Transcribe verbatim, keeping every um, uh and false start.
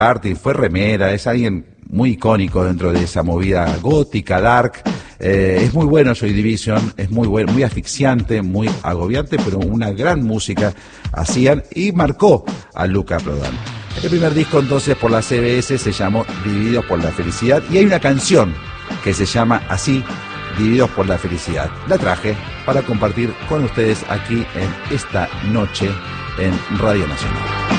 Martin, fue remera, es alguien muy icónico dentro de esa movida gótica, dark. Eh, es muy bueno Joy Division, es muy bueno, muy asfixiante, muy agobiante, pero una gran música hacían y marcó a Luca Prodan. El primer disco entonces por la C B S se llamó Divididos por la Felicidad y hay una canción que se llama así, Divididos por la Felicidad. La traje para compartir con ustedes aquí en esta noche en Radio Nacional.